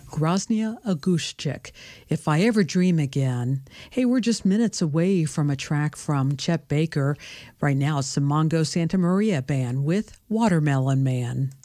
Groznia Agushchik, If I Ever Dream Again. Hey, we're just minutes away from a track from Chet Baker. Right now, it's the Mongo Santa Maria Band with Watermelon Man.